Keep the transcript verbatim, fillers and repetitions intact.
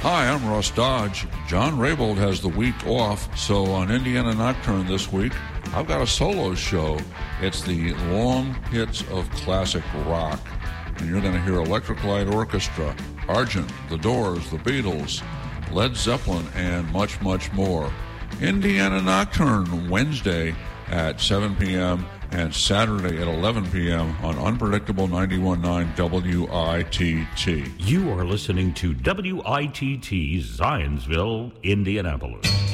Hi, I'm Russ Dodge. John Raybold has the week off, so on Indiana Nocturne this week, I've got a solo show. It's the long hits of classic rock. And you're going to hear Electric Light Orchestra, Argent, The Doors, The Beatles, Led Zeppelin, and much, much more. Indiana Nocturne, Wednesday at seven p.m. and Saturday at eleven p.m. on Unpredictable ninety-one point nine W I T T. You are listening to W I T T Zionsville, Indianapolis.